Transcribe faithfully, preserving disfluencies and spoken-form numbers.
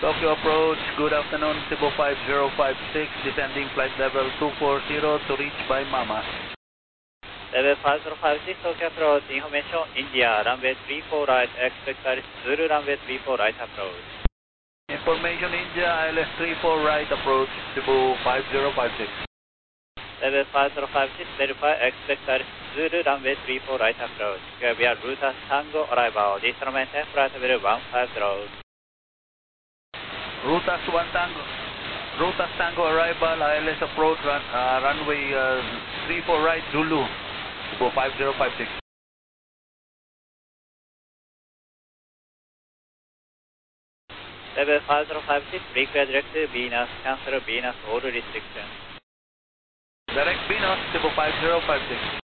Tokyo approach, good afternoon, Cebu five zero five six, descending flight level two four zero to reach by Mama. Level five zero five six, Tokyo approach, information, India, runway three four right, expect Paris Zulu, runway three four right approach. Information, India, I L S three four right approach, Cebu five zero five six. Level five zero five six, verify, expect Paris Zulu, runway three four right approach. Here we are Rutas Tango arrival, distance maintain flight level one five zero. Rutas one Tango, Rutas Tango arrival, I L S approach, run, uh, runway uh, three four right, Zulu, Cebu five zero five six. Level five zero five six, require direct to Venus, cancel Venus, all restrictions. Direct Venus, Cebu five zero five six.